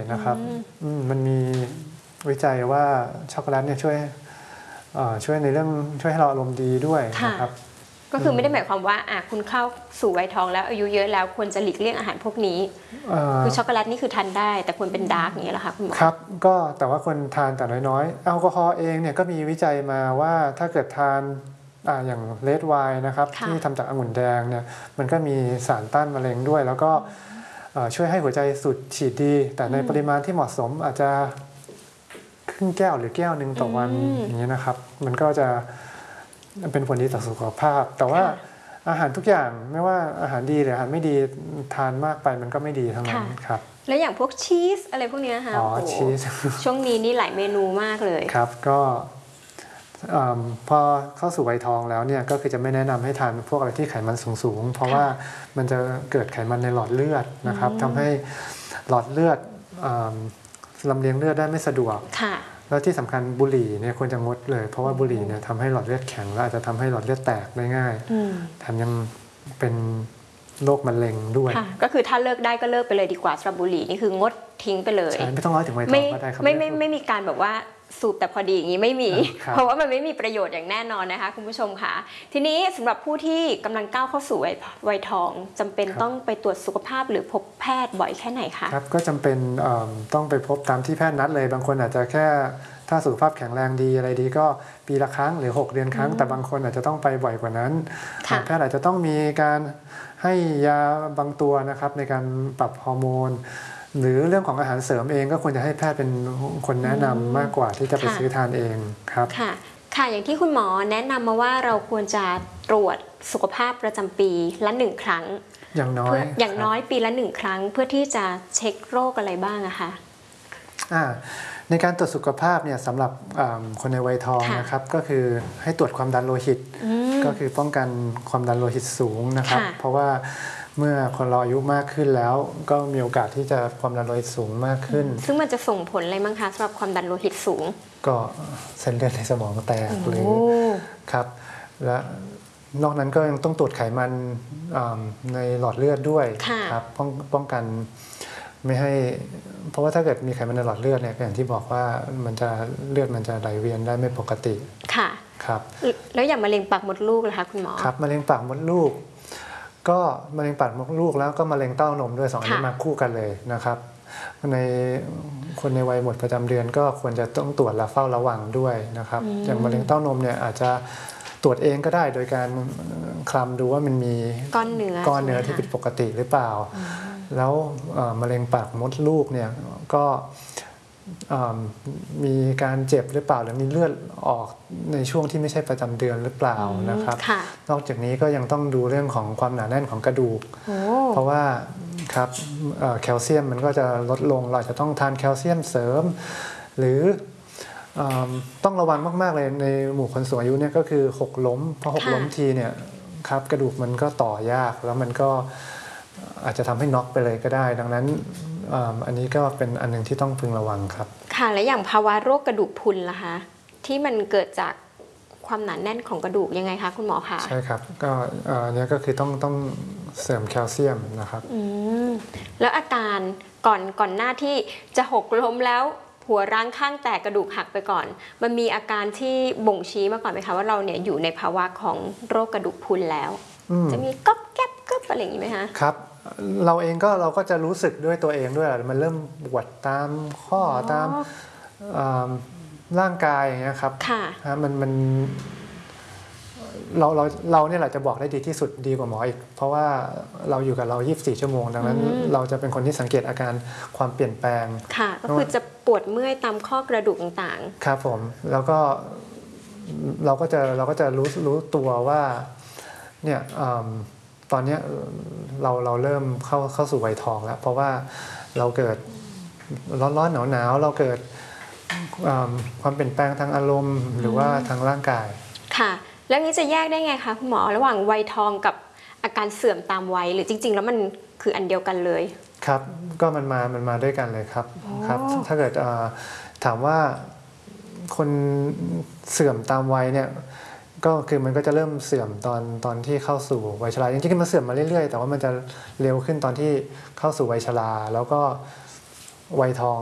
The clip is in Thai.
นะครับมันมีวิจัยว่าช็อกโกแลตเนี่ยช่วยในเรื่องช่วยให้เราอารมณ์ดีด้วยนะครับก็คือไม่ได้หมายความว่าคุณเข้าสู่วัยทองแล้วอายุเยอะแล้วควรจะหลีกเลี่ยงอาหารพวกนี้คือช็อกโกแลตนี่คือทานได้แต่ควรเป็นดาร์กอย่างนี้เหรอคะคุณหมอครับก็แต่ว่าคนทานแต่น้อยๆแอลกอฮอล์เองเนี่ยก็มีวิจัยมาว่าถ้าเกิดทานอย่างเรดไวน์นะครับที่ทำจากองุ่นแดงเนี่ยมันก็มีสารต้านมะเร็งด้วยแล้วก็ช่วยให้หัวใจสูบฉีดดีแต่ในปริมาณที่เหมาะสมอาจจะครึ่งแก้วหรือแก้วหนึ่งต่อวันอย่างนี้นะครับมันก็จะเป็นผลดีต่อสุขภาพแต่ว่าอาหารทุกอย่างไม่ว่าอาหารดีหรืออาหารไม่ดีทานมากไปมันก็ไม่ดีทั้งนั้นครับแล้วอย่างพวกชีสอะไรพวกนี้นะคะชีสช่วงนี้นี่หลายเมนูมากเลยครับก็พอเข้าสู่วัยทองแล้วเนี่ยก็คือจะไม่แนะนำให้ทานพวกอะไรที่ไขมันสูงเพราะว่ามันจะเกิดไขมันในหลอดเลือดนะครับทำให้หลอดเลือดลำเลียงเลือดได้ไม่สะดวกแล้วที่สำคัญบุหรี่เนี่ยควรจะงดเลยเพราะว่าบุหรี่เนี่ยทำให้หลอดเลือดแข็งแล้วอาจจะทำให้หลอดเลือดแตกได้ง่ายแถมยังเป็นโรคมะเร็งด้วยก็คือถ้าเลิกได้ก็เลิกไปเลยดีกว่าสำหรับบุหรี่นี่คืองดทิ้งไปเลยไม่ต้องร้อยถึงวัยทองก็ได้ครับไม่มีการแบบว่าสูบแต่พอดีอย่างนี้ไม่มีเพราะว่ามันไม่มีประโยชน์อย่างแน่นอนนะคะคุณผู้ชมค่ะทีนี้สำหรับผู้ที่กำลังก้าวเข้าสู่วัยทองจำเป็นต้องไปตรวจสุขภาพหรือพบแพทย์บ่อยแค่ไหนคะครับก็จำเป็นต้องไปพบตามที่แพทย์นัดเลยบางคนอาจจะแค่ถ้าสุขภาพแข็งแรงดีอะไรดีก็ปีละครั้งหรือ6 เดือนครั้งแต่บางคนอาจจะต้องไปบ่อยกว่านั้นแพทย์อาจจะต้องมีการให้ยาบางตัวนะครับในการปรับฮอร์โมนหรือเรื่องของอาหารเสริมเองก็ควรจะให้แพทย์เป็นคนแนะนำมากกว่าที่จะไปซื้อทานเองครับค่ะอย่างที่คุณหมอแนะนำมาว่าเราควรจะตรวจสุขภาพประจำปีละ1 ครั้งอย่างน้อยปีละ1 ครั้งเพื่อที่จะเช็คโรคอะไรบ้างอะคะในการตรวจสุขภาพเนี่ยสำหรับคนในวัยทองนะครับก็คือให้ตรวจความดันโลหิตก็คือป้องกันความดันโลหิตสูงนะครับเพราะว่าเมื่อคนเราอายุมากขึ้นแล้วก็มีโอกาสที่จะความดันโลหิตสูงมากขึ้นซึ่งมันจะส่งผลอะไรบ้างคะสำหรับความดันโลหิตสูงก็เส้นเลือดในสมองแตกหรือครับและนอกนั้นก็ยังต้องตรวจไขมันในหลอดเลือดด้วยครับป้องกันไม่ให้เพราะว่าถ้าเกิดมีไขมันในหลอดเลือดเนี่ยอย่างที่บอกว่าเลือดมันจะไหลเวียนได้ไม่ปกติค่ะครับแล้วอย่างมะเร็งปากมดลูกล่ะคะคุณหมอครับมะเร็งปากมดลูกก็มะเร็งปากมดลูกแล้วก็มะเร็งเต้านมด้วย2 อันนี้มาคู่กันเลยนะครับในคนในวัยหมดประจำเดือนก็ควรจะต้องตรวจและเฝ้าระวังด้วยนะครับอย่างมะเร็งเต้านมเนี่ยอาจจะตรวจเองก็ได้โดยการคลำดูว่ามันมีก้อนเนื้อที่ผิดปกติหรือเปล่าแล้วมะเร็งปากมดลูกเนี่ยก็มีการเจ็บหรือเปล่าหรือมีเลือดออกในช่วงที่ไม่ใช่ประจำเดือนหรือเปล่านะครับนอกจากนี้ก็ยังต้องดูเรื่องของความหนาแน่นของกระดูกเพราะว่าครับแคลเซียมมันก็จะลดลงเราจะต้องทานแคลเซียมเสริมหรือต้องระวังมากๆเลยในหมู่คนสูงอายุเนี่ยก็คือหกล้มเพราะหกล้มทีเนี่ยครับกระดูกมันก็ต่อยากแล้วมันก็อาจจะทำให้น็อกไปเลยก็ได้ดังนั้นอันนี้ก็เป็นอันหนึ่งที่ต้องพึงระวังครับค่ะและอย่างภาวะโรคกระดูกพรุนล่ะคะที่มันเกิดจากความหนาแน่นของกระดูกยังไงคะคุณหมอคะใช่ครับก็อันนี้ก็คือต้องเสริมแคลเซียมนะครับแล้วอาการก่อนหน้าที่จะหกล้มแล้วหัวร้างข้างแตกกระดูกหักไปก่อนมันมีอาการที่บ่งชี้มาก่อนไหมคะว่าเราเนี่ยอยู่ในภาวะของโรคกระดูกพรุนแล้วจะมีก๊อบแก๊บกึ๊บอะไรอย่างนี้ไหมคะครับเราก็จะรู้สึกด้วยตัวเองด้วยมันเริ่มปวดตามข้อตามร่างกายอย่างเงี้ยครับมันเราเนี่ยแหละจะบอกได้ดีที่สุดดีกว่าหมออีกเพราะว่าเราอยู่กับเรา24 ชั่วโมงดังนั้นเราจะเป็นคนที่สังเกตอาการความเปลี่ยนแปลงค่ะก็คือจะปวดเมื่อยตามข้อกระดูกต่างๆครับผมแล้วก็เราก็จะรู้ตัวว่าเนี่ยตอนนี้เราเริ่มเข้าสู่วัยทองแล้วเพราะว่าเราเกิดร้อนหนาวเราเกิดความเปลี่ยนแปลงทางอารมณ์หรือว่าทางร่างกายค่ะแล้วนี้จะแยกได้ไงคะคุณหมอระหว่างวัยทองกับอาการเสื่อมตามวัยหรือจริงๆแล้วมันคืออันเดียวกันเลยครับก็มันมาด้วยกันเลยครับถ้าเกิดถามว่าคนเสื่อมตามวัยเนี่ยก็คือมันก็จะเริ่มเสื่อมตอนที่เข้าสู่วัยชราจริงๆมันเสื่อมมาเรื่อยๆแต่ว่ามันจะเร็วขึ้นตอนที่เข้าสู่วัยชราแล้วก็วัยทอง